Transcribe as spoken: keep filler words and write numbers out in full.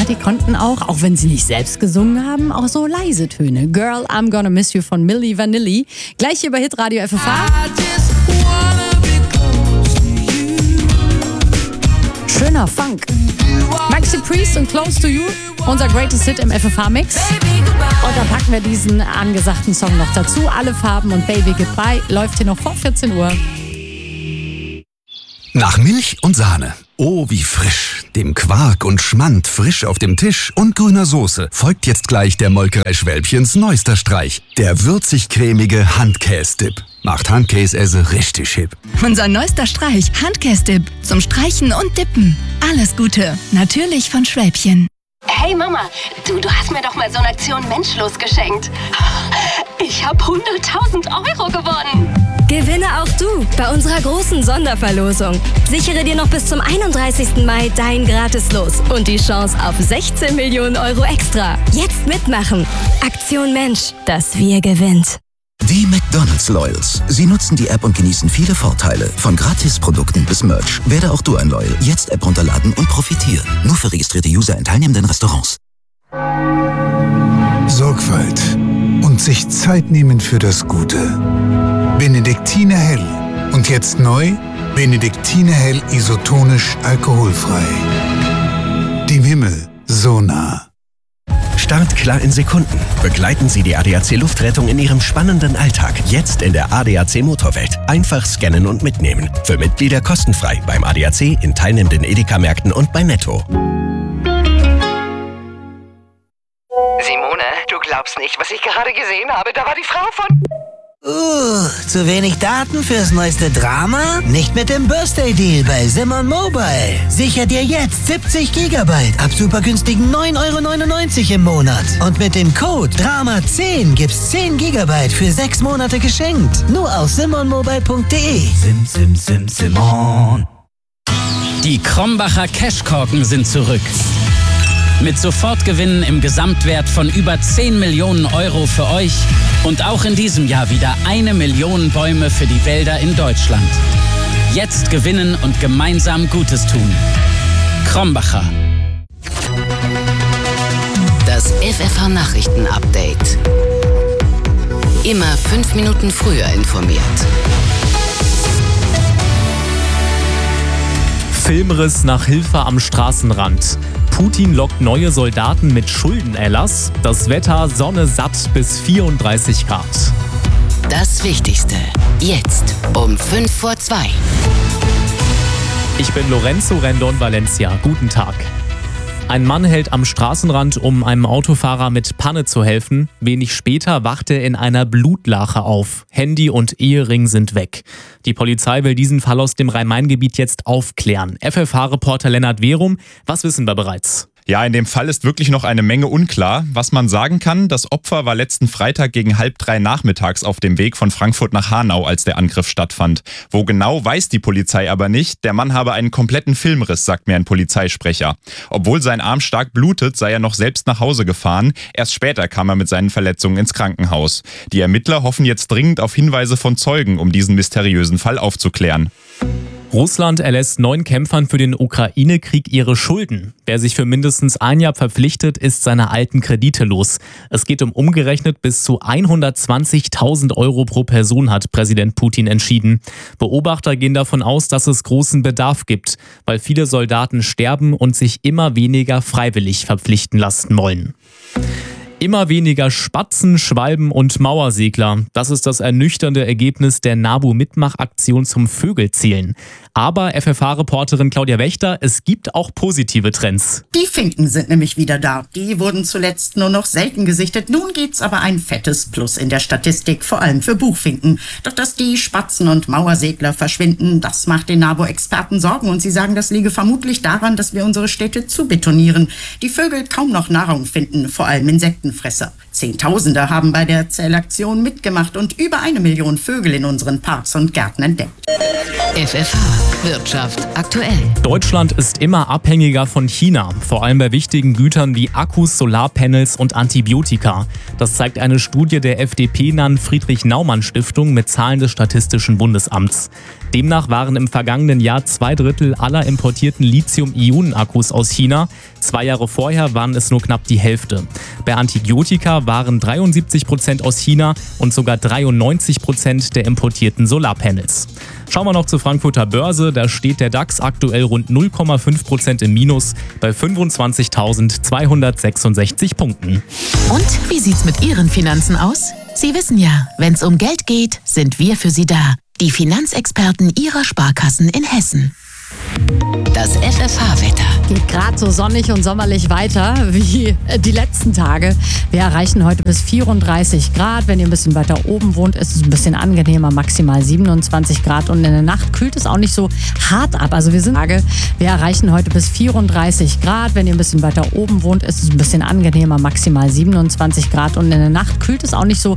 Ja, die konnten auch, auch wenn sie nicht selbst gesungen haben, auch so leise Töne. Girl, I'm Gonna Miss You von Milli Vanilli. Gleich hier bei Hitradio F F H. Schöner Funk. Maxi Priest und Close to You, unser Greatest Hit im F F H-Mix. Und dann packen wir diesen angesagten Song noch dazu. Alle Farben und Baby Goodbye läuft hier noch vor vierzehn Uhr. Nach Milch und Sahne. Oh, wie frisch. Dem Quark und Schmand frisch auf dem Tisch und grüner Soße folgt jetzt gleich der Molkerei-Schwälbchens neuester Streich. Der würzig-cremige Handkäse-Dip. Macht Handkäse richtig hip. Unser neuester Streich, Handkäse-Dip. Zum Streichen und Dippen. Alles Gute. Natürlich von Schwälbchen. Hey Mama, du, du hast mir doch mal so eine Aktion Menschlos geschenkt. Ich habe hunderttausend Euro gewonnen. Gewinne auch du bei unserer großen Sonderverlosung. Sichere dir noch bis zum einunddreißigsten Mai dein Gratis-Los und die Chance auf sechzehn Millionen Euro extra. Jetzt mitmachen. Aktion Mensch, das Wir gewinnt. Die McDonald's Loyals. Sie nutzen die App und genießen viele Vorteile. Von Gratisprodukten bis Merch. Werde auch du ein Loyal. Jetzt App runterladen und profitieren. Nur für registrierte User in teilnehmenden Restaurants. Sorgfalt und sich Zeit nehmen für das Gute. Benediktiner Hell. Und jetzt neu, Benediktiner Hell isotonisch alkoholfrei. Dem Himmel so nah. Start klar in Sekunden. Begleiten Sie die A D A C Luftrettung in Ihrem spannenden Alltag. Jetzt in der A D A C Motorwelt. Einfach scannen und mitnehmen. Für Mitglieder kostenfrei beim A D A C, in teilnehmenden Edeka-Märkten und bei Netto. Simone, du glaubst nicht, was ich gerade gesehen habe. Da war die Frau von... Uh, zu wenig Daten fürs neueste Drama? Nicht mit dem Birthday-Deal bei Simon Mobile. Sicher dir jetzt siebzig Gigabyte ab super günstigen neun Euro neunundneunzig im Monat. Und mit dem Code Drama zehn gibt's zehn Gigabyte für sechs Monate geschenkt. Nur auf simon mobile punkt de. Sim, sim, sim, Simon. Die Krombacher Cashkorken sind zurück. Mit Sofortgewinnen im Gesamtwert von über zehn Millionen Euro für euch und auch in diesem Jahr wieder eine Million Bäume für die Wälder in Deutschland. Jetzt gewinnen und gemeinsam Gutes tun. Krombacher. Das F F H-Nachrichten-Update. Immer fünf Minuten früher informiert. Filmriss nach Hilfe am Straßenrand. Putin lockt neue Soldaten mit Schuldenerlass. Das Wetter Sonne satt bis vierunddreißig Grad. Das Wichtigste. Jetzt um fünf vor zwei. Ich bin Lorenzo Rendon Valencia. Guten Tag. Ein Mann hält am Straßenrand, um einem Autofahrer mit Panne zu helfen. Wenig später wacht er in einer Blutlache auf. Handy und Ehering sind weg. Die Polizei will diesen Fall aus dem Rhein-Main-Gebiet jetzt aufklären. F F H-Reporter Lennart Werum, was wissen wir bereits? Ja, in dem Fall ist wirklich noch eine Menge unklar. Was man sagen kann, das Opfer war letzten Freitag gegen halb drei nachmittags auf dem Weg von Frankfurt nach Hanau, als der Angriff stattfand. Wo genau, weiß die Polizei aber nicht. Der Mann habe einen kompletten Filmriss, sagt mir ein Polizeisprecher. Obwohl sein Arm stark blutet, sei er noch selbst nach Hause gefahren. Erst später kam er mit seinen Verletzungen ins Krankenhaus. Die Ermittler hoffen jetzt dringend auf Hinweise von Zeugen, um diesen mysteriösen Fall aufzuklären. Russland erlässt neun Kämpfern für den Ukraine-Krieg ihre Schulden. Wer sich für mindestens ein Jahr verpflichtet, ist seine alten Kredite los. Es geht um umgerechnet bis zu hundertzwanzigtausend Euro pro Person, hat Präsident Putin entschieden. Beobachter gehen davon aus, dass es großen Bedarf gibt, weil viele Soldaten sterben und sich immer weniger freiwillig verpflichten lassen wollen. Immer weniger Spatzen, Schwalben und Mauersegler. Das ist das ernüchternde Ergebnis der NABU-Mitmachaktion zum Vögelzählen. Aber F F H-Reporterin Claudia Wächter, es gibt auch positive Trends. Die Finken sind nämlich wieder da. Die wurden zuletzt nur noch selten gesichtet. Nun gibt's aber ein fettes Plus in der Statistik, vor allem für Buchfinken. Doch dass die Spatzen und Mauersegler verschwinden, das macht den NABU-Experten Sorgen. Und sie sagen, das liege vermutlich daran, dass wir unsere Städte zu betonieren. Die Vögel kaum noch Nahrung finden, vor allem Insektenfresser. Zehntausende haben bei der Zählaktion mitgemacht und über eine Million Vögel in unseren Parks und Gärten entdeckt. F F H Wirtschaft aktuell. Deutschland ist immer abhängiger von China, vor allem bei wichtigen Gütern wie Akkus, Solarpanels und Antibiotika. Das zeigt eine Studie der F D P-nahen Friedrich-Naumann-Stiftung mit Zahlen des Statistischen Bundesamts. Demnach waren im vergangenen Jahr zwei Drittel aller importierten Lithium-Ionen-Akkus aus China. Zwei Jahre vorher waren es nur knapp die Hälfte. Bei Antibiotika waren dreiundsiebzig Prozent aus China und sogar dreiundneunzig Prozent der importierten Solarpanels. Schauen wir noch zur Frankfurter Börse. Da steht der DAX aktuell rund null Komma fünf Prozent im Minus bei fünfundzwanzigtausendzweihundertsechsundsechzig Punkten. Und wie sieht's mit Ihren Finanzen aus? Sie wissen ja, wenn's um Geld geht, sind wir für Sie da. Die Finanzexperten Ihrer Sparkassen in Hessen. Das F F H-Wetter. Geht gerade so sonnig und sommerlich weiter wie die letzten Tage. Wir erreichen heute bis vierunddreißig Grad. Wenn ihr ein bisschen weiter oben wohnt, ist es ein bisschen angenehmer, maximal siebenundzwanzig Grad. Und in der Nacht kühlt es auch nicht so hart ab. Also wir sind wir erreichen heute bis vierunddreißig Grad. Wenn ihr ein bisschen weiter oben wohnt, ist es ein bisschen angenehmer, maximal siebenundzwanzig Grad. Und in der Nacht kühlt es auch nicht so